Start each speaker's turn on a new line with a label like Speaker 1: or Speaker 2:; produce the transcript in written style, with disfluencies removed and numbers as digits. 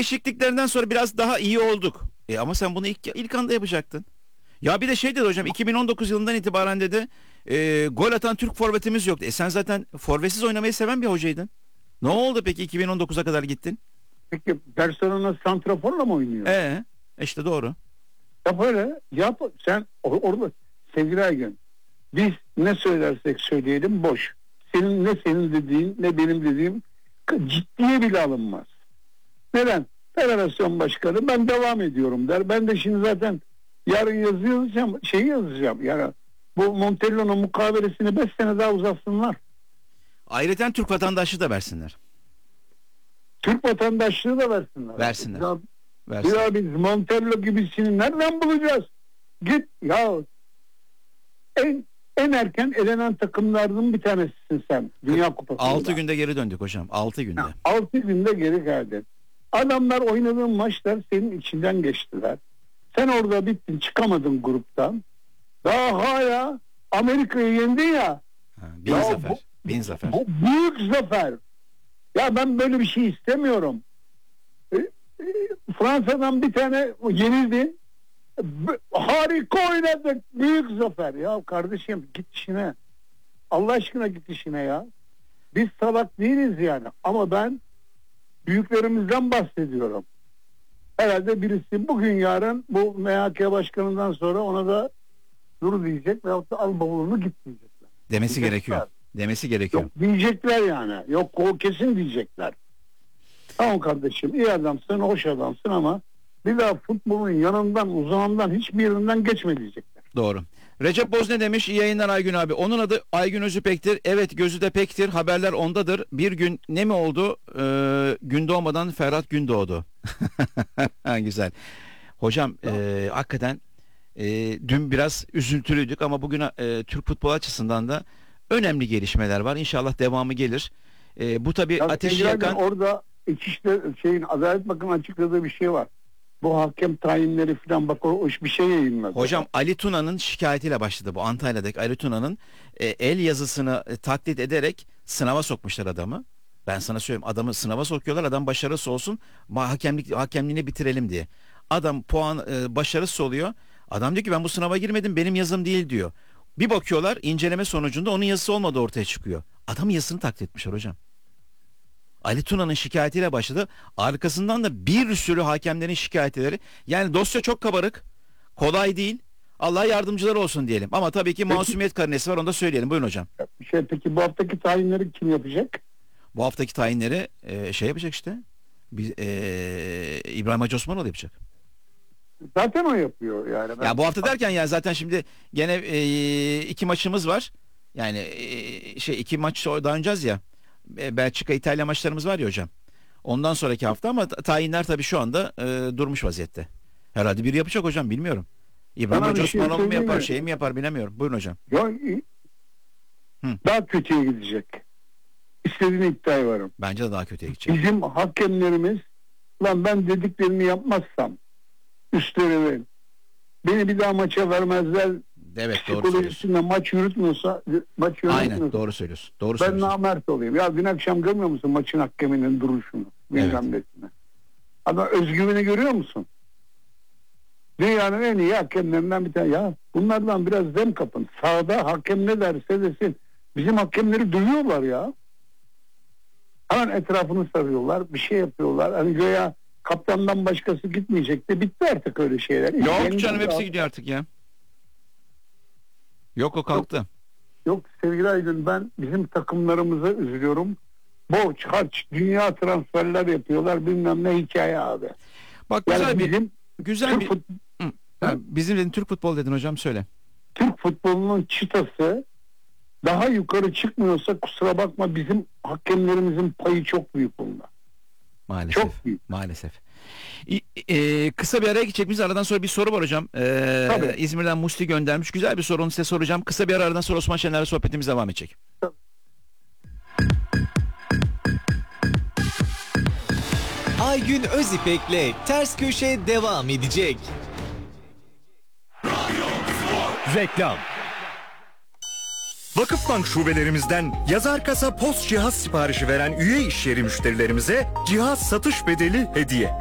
Speaker 1: değişikliklerden sonra biraz daha iyi olduk. Ama sen bunu ilk anda yapacaktın. Ya bir de şey dedi hocam, 2019 yılından itibaren dedi gol atan Türk forvetimiz yoktu. Sen zaten forvetsiz oynamayı seven bir hocaydın. Ne oldu peki 2019'a kadar gittin?
Speaker 2: Peki Barcelona santraforla mı oynuyor?
Speaker 1: İşte doğru.
Speaker 2: Yap öyle. Yap. Sen orada sevgili Aygün, biz ne söylersek söyleyelim boş. Senin dediğin ne benim dediğim ciddiye bile alınmaz. Neden? Federasyon başkanı ben devam ediyorum der. Ben de şimdi zaten yarın yazacağım. Yani bu Montella'nın mukavelesini 5 sene daha uzatsınlar.
Speaker 1: Ayrıca Türk vatandaşlığı da versinler.
Speaker 2: Türk vatandaşlığı da versinler.
Speaker 1: Versinler.
Speaker 2: Ya biz Montella gibisini nereden bulacağız? Git ya. En erken elenen takımlardan bir tanesisin sen. Dünya Kupası'nda.
Speaker 1: 6 günde geri döndük hocam. 6 günde.
Speaker 2: 6 günde geri geldin. Adamlar oynadığın maçlar senin içinden geçtiler. Sen orada bittin, çıkamadın gruptan. Daha hala Amerika'yı yendin ya.
Speaker 1: Bin zafer.
Speaker 2: Bu büyük zafer. Ya ben böyle bir şey istemiyorum. Fransa'dan bir tane yenildin. Harika oynadık. Büyük zafer. Ya kardeşim git işine. Allah aşkına git işine ya. Biz salak değiliz yani. Ama ben büyüklerimizden bahsediyorum. Herhalde birisi bugün yarın bu MHK başkanından sonra ona da dur diyecek veyahut da al bavulunu git diyecekler.
Speaker 1: Demesi gerekiyor.
Speaker 2: Yok diyecekler yani. Yok o kesin diyecekler. Tamam kardeşim iyi adamsın, hoş adamsın ama bir daha futbolun yanından uzağından hiçbir yerinden geçme diyecekler.
Speaker 1: Doğru. Recep Boz ne demiş? İyi yayınlar Aygün abi. Onun adı Aygün Özüpek'tir. Evet gözü de pektir. Haberler ondadır. Bir gün ne mi oldu? Gün doğmadan Ferhat gün doğdu. Güzel. Hocam hakikaten dün biraz üzüntülüydük ama bugün Türk futbol açısından da önemli gelişmeler var. İnşallah devamı gelir. Bu tabii ateşi yakan...
Speaker 2: Orada Adalet Bakanı açıkladığı bir şey var. Bu hakem tayinleri falan bak o bir şey yayınladı.
Speaker 1: Hocam Ali Tuna'nın şikayetiyle başladı bu. Antalya'daki Ali Tuna'nın el yazısını taklit ederek sınava sokmuşlar adamı. Ben sana söyleyeyim, adamı sınava sokuyorlar, adam başarısız olsun hakemliğini bitirelim diye. Adam puan başarısız oluyor. Adam diyor ki ben bu sınava girmedim, benim yazım değil diyor. Bir bakıyorlar inceleme sonucunda onun yazısı olmadığı ortaya çıkıyor. Adamın yazısını taklit etmişler hocam. Ali Tuna'nın şikayetiyle başladı. Arkasından da bir sürü hakemlerin şikayetleri. Yani dosya çok kabarık. Kolay değil. Allah yardımcıları olsun diyelim. Ama tabii ki masumiyet karinesi var, onu da söyleyelim. Buyurun hocam.
Speaker 2: Peki bu haftaki tayinleri kim yapacak?
Speaker 1: Bu haftaki tayinleri yapacak işte. İbrahim Hacı Osmanoğlu yapacak.
Speaker 2: Zaten o yapıyor yani.
Speaker 1: Ya bu hafta derken yani zaten şimdi gene 2 maçımız var. Yani 2 maç oynayacağız ya. Belçika İtalya maçlarımız var ya hocam. Ondan sonraki hafta ama tayinler tabii şu anda durmuş vaziyette. Herhalde biri yapacak hocam, bilmiyorum. İbrahim Hacı Osmanoğlu mu yapar, mi yapar bilemiyorum. Buyurun hocam.
Speaker 2: Daha kötüye gidecek. İstediğine iddia varım.
Speaker 1: Bence de daha kötüye gidecek.
Speaker 2: Bizim hakemlerimiz ben dediklerini yapmazsam üstlerimin beni bir daha maça vermezler.
Speaker 1: Evet, doğru söylüyorsun.
Speaker 2: Maç yürütmüyorsa
Speaker 1: aynen doğru söylüyorsun.
Speaker 2: Ben namert olayım. Ya dün akşam görmüyor musun maçın hakeminin duruşunu?
Speaker 1: Evet.
Speaker 2: Adam özgüveni görüyor musun? Dünyanın en iyi hakemlerinden bir tane. Ya bunlardan biraz dem kapın. Sahada hakem ne derse desin. Bizim hakemleri dövüyorlar ya. Hemen etrafını sarıyorlar. Bir şey yapıyorlar. Hani göya kaptandan başkası gitmeyecekti. Bitti artık öyle şeyler.
Speaker 1: Yok canım, hepsi gidiyor artık ya. Yok o kalktı.
Speaker 2: Yok sevgili Aydın, ben bizim takımlarımıza üzülüyorum. Borç, harç, dünya transferler yapıyorlar, bilmem ne hikaye abi.
Speaker 1: Bak bizim Türk futbol dedin hocam, söyle.
Speaker 2: Türk futbolunun çıtası daha yukarı çıkmıyorsa kusura bakma, bizim hakemlerimizin payı çok büyük bunda.
Speaker 1: Maalesef.
Speaker 2: Çok büyük.
Speaker 1: Maalesef. Kısa bir araya gidecek miyiz? Aradan sonra bir soru var hocam. İzmir'den Musti göndermiş. Güzel bir soru, onu size soracağım. Kısa bir aradan sonra Osman Şener'le sohbetimiz devam edecek.
Speaker 2: Tabii.
Speaker 3: Aygün Özipek'le Ters Köşe devam edecek.
Speaker 4: Reklam. Vakıfbank şubelerimizden yazar kasa post cihaz siparişi veren üye iş yeri müşterilerimize cihaz satış bedeli hediye.